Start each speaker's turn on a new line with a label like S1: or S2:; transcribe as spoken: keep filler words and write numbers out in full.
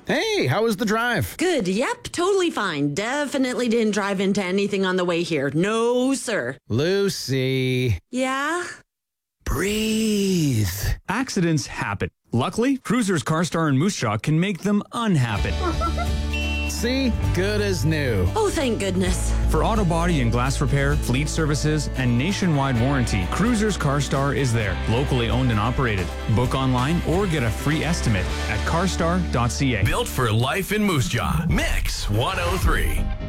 S1: Hey, how was the drive?
S2: Good. Yep, totally fine. Definitely didn't drive into anything on the way here. No, sir.
S1: Lucy.
S2: Yeah?
S1: Breathe.
S3: Accidents happen. Luckily, Cruisers CarStar and Moose Jaw can make them unhappen.
S1: See? Good as new.
S2: Oh, thank goodness.
S3: For auto body and glass repair, fleet services, and nationwide warranty, Cruisers CarStar is there, locally owned and operated. Book online or get a free estimate at carstar dot c a.
S4: Built for life in Moose Jaw. Mix one oh three.